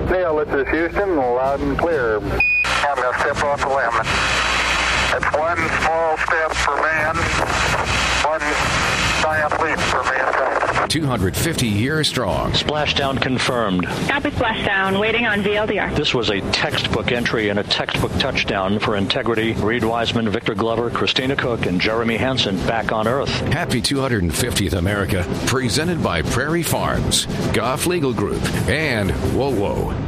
Neil, this is Houston, loud and clear. I'm going to step off the limb. It's one small step for man, one giant leap for mankind. 250 years strong. Splashdown confirmed. Copy splashdown, waiting on VLDR. This was a textbook entry and a textbook touchdown for integrity. Reed Wiseman, Victor Glover, Christina Cook, and Jeremy Hansen back on Earth. Happy 250th America. Presented by Prairie Farms, Goff Legal Group, and WoWo.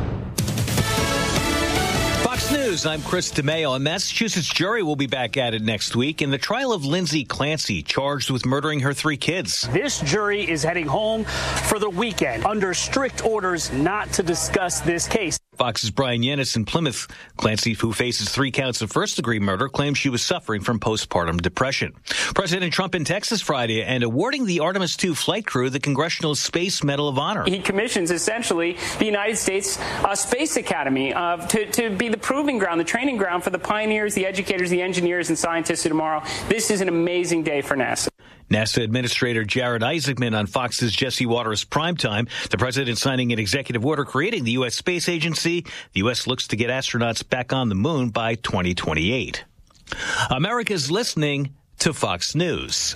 News. I'm Chris DeMeo. A Massachusetts jury will be back at it next week in the trial of Lindsay Clancy, charged with murdering her 3 kids. This jury is heading home for the weekend under strict orders not to discuss this case. Fox's Brian Yennis in Plymouth. Clancy, who faces 3 counts of first-degree murder, claims she was suffering from postpartum depression. President Trump in Texas Friday and awarding the Artemis II flight crew the Congressional Space Medal of Honor. He commissions essentially the United States Space Academy to be the proving ground, the training ground for the pioneers, the educators, the engineers, and scientists of tomorrow. This is an amazing day for NASA. NASA Administrator Jared Isaacman on Fox's Jesse Waters Primetime. The president signing an executive order creating the U.S. Space Agency. The U.S. looks to get astronauts back on the moon by 2028. America's listening to Fox News.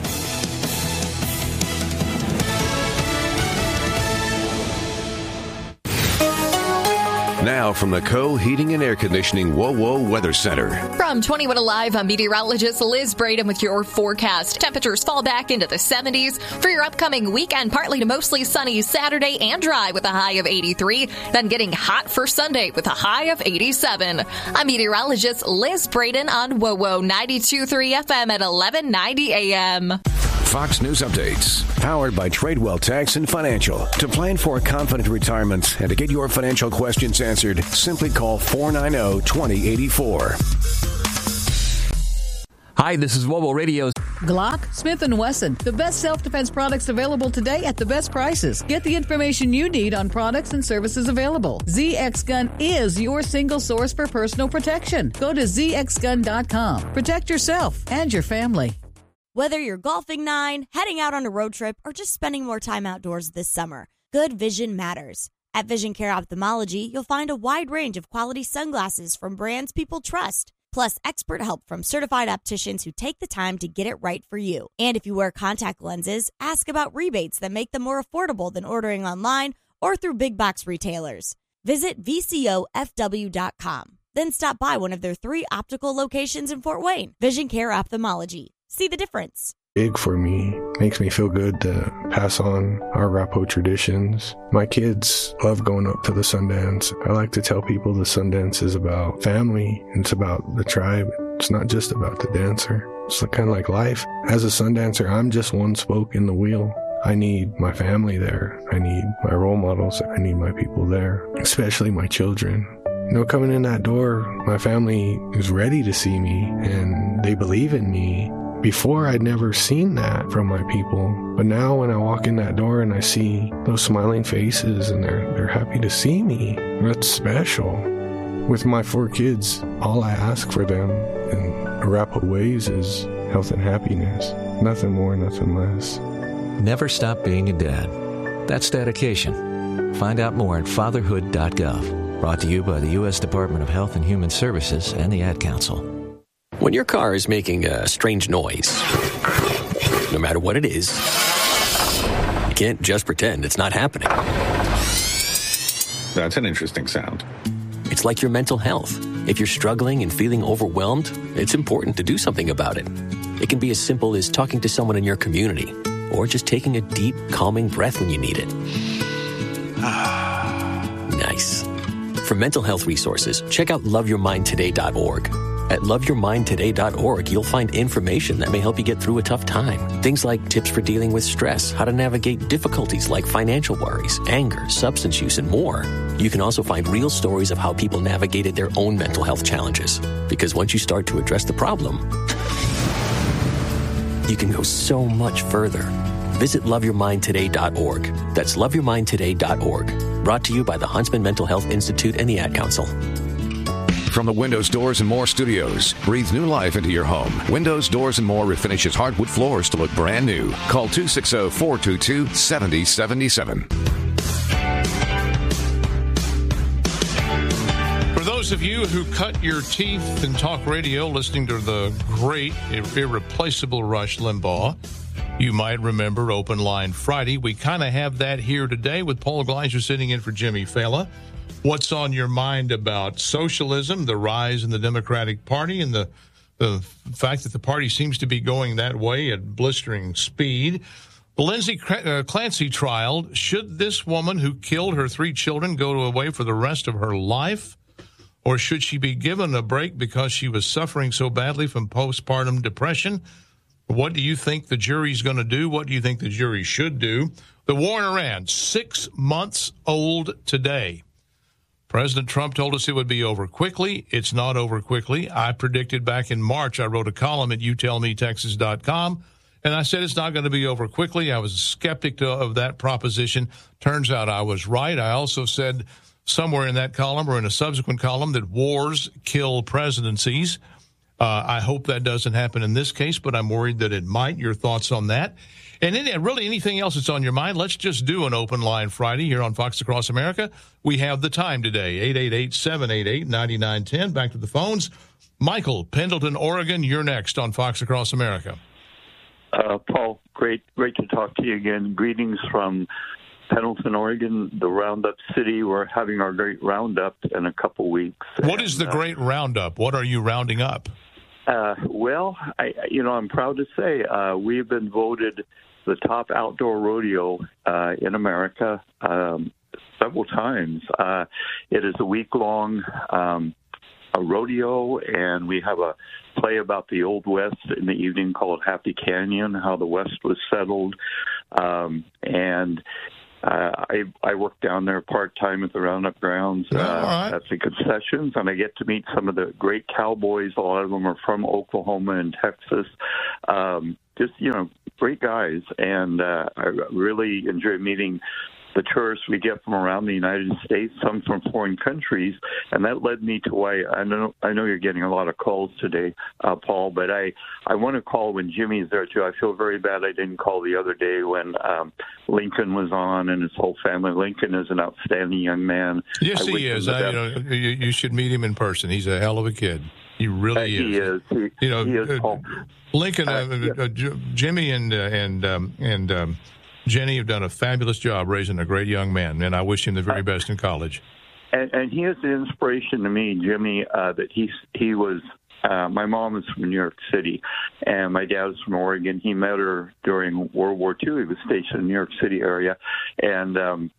Now from the Co-Heating and Air Conditioning WoWo Weather Center. From 21 Alive, I'm meteorologist Liz Braden with your forecast. Temperatures fall back into the 70s for your upcoming weekend. Partly to mostly sunny Saturday and dry with a high of 83. Then getting hot for Sunday with a high of 87. I'm meteorologist Liz Braden on WoWo 92.3 FM at 1190 AM. Fox News Updates, powered by Tradewell Tax and Financial. To plan for a confident retirement and to get your financial questions answered, simply call 490-2084. Hi, this is WoWo Radio. Glock, Smith & Wesson, the best self-defense products available today at the best prices. Get the information you need on products and services available. ZX Gun is your single source for personal protection. Go to zxgun.com. Protect yourself and your family. Whether you're golfing 9, heading out on a road trip, or just spending more time outdoors this summer, good vision matters. At Vision Care Ophthalmology, you'll find a wide range of quality sunglasses from brands people trust, plus expert help from certified opticians who take the time to get it right for you. And if you wear contact lenses, ask about rebates that make them more affordable than ordering online or through big box retailers. Visit VCOFW.com. Then stop by one of their 3 optical locations in Fort Wayne. Vision Care Ophthalmology. See the difference. Big for me. Makes me feel good to pass on our Arapaho traditions. My kids love going up to the Sundance. I like to tell people the Sundance is about family. It's about the tribe. It's not just about the dancer. It's kind of like life. As a Sundancer, I'm just one spoke in the wheel. I need my family there. I need my role models. I need my people there, especially my children. You know, coming in that door, my family is ready to see me and they believe in me. Before, I'd never seen that from my people. But now when I walk in that door and I see those smiling faces and they're happy to see me, that's special. With my 4 kids, all I ask for them in Arapaho ways is health and happiness. Nothing more, nothing less. Never stop being a dad. That's dedication. Find out more at fatherhood.gov. Brought to you by the U.S. Department of Health and Human Services and the Ad Council. When your car is making a strange noise, no matter what it is, you can't just pretend it's not happening. That's an interesting sound. It's like your mental health. If you're struggling and feeling overwhelmed, it's important to do something about it. It can be as simple as talking to someone in your community, or just taking a deep, calming breath when you need it. Nice. For mental health resources, check out loveyourmindtoday.org. At loveyourmindtoday.org, you'll find information that may help you get through a tough time. Things like tips for dealing with stress, how to navigate difficulties like financial worries, anger, substance use, and more. You can also find real stories of how people navigated their own mental health challenges. Because once you start to address the problem, you can go so much further. Visit loveyourmindtoday.org. That's loveyourmindtoday.org. Brought to you by the Huntsman Mental Health Institute and the Ad Council. From the Windows, Doors, and More studios, breathe new life into your home. Windows, Doors, and More refinishes hardwood floors to look brand new. Call 260-422-7077. those of you who cut your teeth in talk radio listening to the great, irreplaceable Rush Limbaugh, you might remember Open Line Friday. We kind of have that here today with Paul Gleiser sitting in for Jimmy Fallon. What's on your mind about socialism, the rise in the Democratic Party, and the fact that the party seems to be going that way at blistering speed? The Lindsay Clancy trial, should this woman who killed her 3 children go away for the rest of her life? Or should she be given a break because she was suffering so badly from postpartum depression? What do you think the jury's going to do? What do you think the jury should do? The war in Iran, 6 months old today. President Trump told us it would be over quickly. It's not over quickly. I predicted back in March, I wrote a column at youtellmetexas.com, and I said it's not going to be over quickly. I was a skeptic of that proposition. Turns out I was right. I also said somewhere in that column or in a subsequent column that wars kill presidencies. I hope that doesn't happen in this case, but I'm worried that it might. Your thoughts on that? And really anything else that's on your mind, let's just do an Open Line Friday here on Fox Across America. We have the time today, 888-788-9910. Back to the phones. Michael, Pendleton, Oregon, you're next on Fox Across America. Paul, great to talk to you again. Greetings from Pendleton, Oregon, the Roundup City. We're having our great Roundup in a couple weeks. What is the great Roundup? What are you rounding up? I'm proud to say we've been voted the top outdoor rodeo in America several times. It is a week-long a rodeo, and we have a play about the Old West in the evening called Happy Canyon, how the West was settled. I work down there part-time at the Roundup grounds at the concessions, and I get to meet some of the great cowboys. A lot of them are from Oklahoma and Texas. Great guys, and I really enjoy meeting the tourists we get from around the United States, some from foreign countries, and that led me to why I know you're getting a lot of calls today, Paul, but I want to call when Jimmy's there, too. I feel very bad I didn't call the other day when Lincoln was on and his whole family. Lincoln is an outstanding young man. Yes, he is. You should meet him in person. He's a hell of a kid. He really is. He is. He is, Paul. Lincoln, Jimmy and Jenny have done a fabulous job raising a great young man, and I wish him the very best in college. And he is an inspiration to me, Jimmy, that he was my mom is from New York City, and my dad was from Oregon. He met her during World War II. He was stationed in the New York City area. And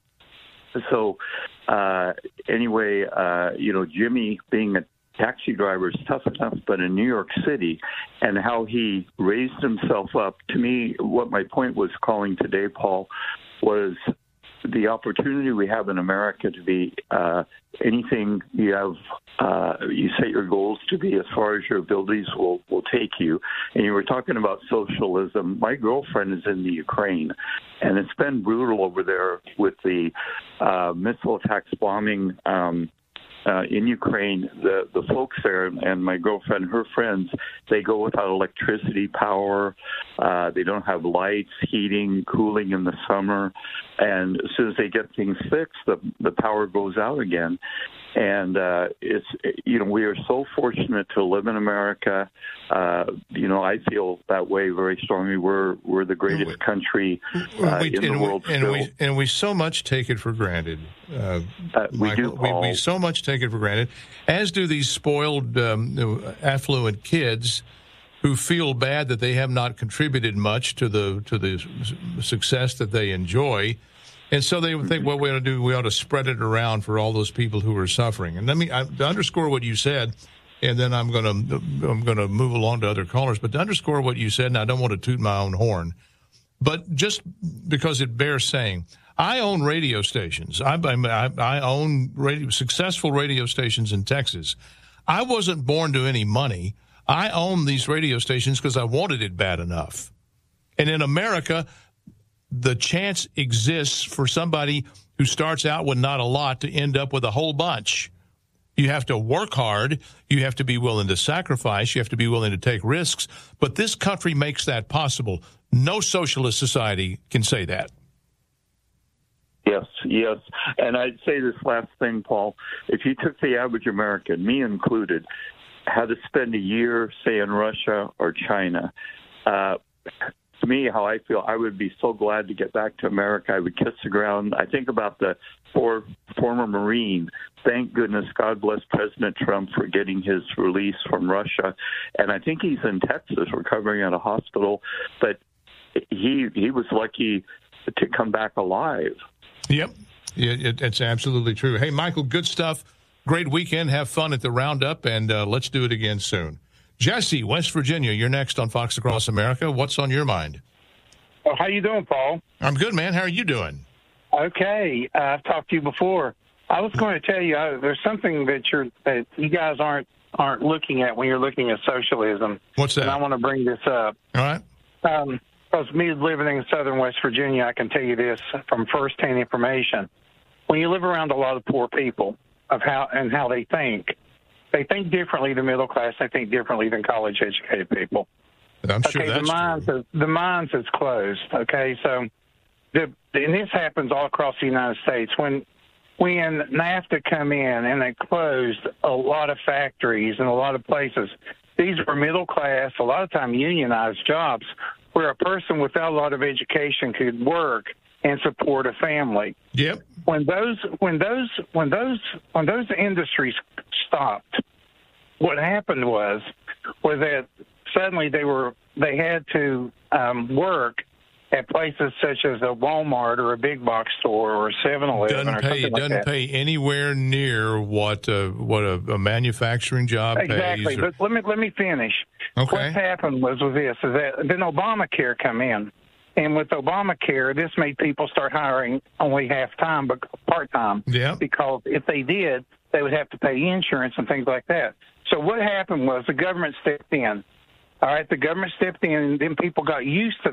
Jimmy being a taxi driver is tough enough, but in New York City and how he raised himself up, to me, what my point was calling today, Paul, was the opportunity we have in America to be anything you have, you set your goals to be as far as your abilities will take you. And you were talking about socialism. My girlfriend is in the Ukraine, and it's been brutal over there with the missile attacks, bombing in Ukraine. The folks there and my girlfriend, her friends, they go without electricity, power. They don't have lights, heating, cooling in the summer. And as soon as they get things fixed, the power goes out again. And we are so fortunate to live in America. I feel that way very strongly. We're the greatest country in the world. And we so much take it for granted. We do, Paul. We so much take it for granted, as do these spoiled, affluent kids who feel bad that they have not contributed much to the success that they enjoy. And so they would think, what we ought to do, we ought to spread it around for all those people who are suffering. And to underscore what you said, and then I'm going to move along to other callers. But to underscore what you said, and I don't want to toot my own horn, but just because it bears saying, I own radio stations. I own successful radio stations in Texas. I wasn't born to any money. I own these radio stations because I wanted it bad enough. And in America, the chance exists for somebody who starts out with not a lot to end up with a whole bunch. You have to work hard. You have to be willing to sacrifice. You have to be willing to take risks. But this country makes that possible. No socialist society can say that. Yes. And I'd say this last thing, Paul. If you took the average American, me included, had to spend a year, say, in Russia or China, to me, how I feel, I would be so glad to get back to America. I would kiss the ground. I think about the former Marine. Thank goodness, God bless President Trump for getting his release from Russia. And I think he's in Texas recovering at a hospital. But he was lucky to come back alive. Yep. It's absolutely true. Hey, Michael, good stuff. Great weekend. Have fun at the Roundup, and let's do it again soon. Jesse, West Virginia, you're next on Fox Across America. What's on your mind? Oh, how you doing, Paul? I'm good, man. How are you doing? Okay. I've talked to you before. I was going to tell you there's something that you guys aren't looking at when you're looking at socialism. What's that? And I want to bring this up. All right. Because me living in southern West Virginia, I can tell you this from firsthand information. When you live around a lot of poor people of how they think differently than middle class. They think differently than college-educated people. I'm sure that's true. The minds is closed. Okay, so and this happens all across the United States. When NAFTA come in and they closed a lot of factories and a lot of places, these were middle class, a lot of time unionized jobs, where a person without a lot of education could work and support a family. Yep. When those industries stopped, what happened was that suddenly they had to work at places such as a Walmart or a big box store or a 7-Eleven or something like that. Doesn't pay anywhere near what a manufacturing job pays. Exactly. But let me finish. Okay. What happened was with this is that then Obamacare come in. And with Obamacare, this made people start hiring only half-time, but part-time. Yeah. Because if they did, they would have to pay insurance and things like that. So what happened was the government stepped in. All right, the government stepped in, and then people got used to